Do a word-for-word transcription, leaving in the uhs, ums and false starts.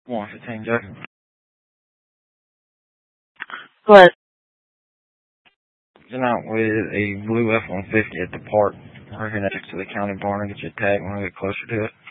one fifteen, Jackson. What? You're out with a blue F one fifty at the park, right here next to the county barn, and get your tag when we get closer to it.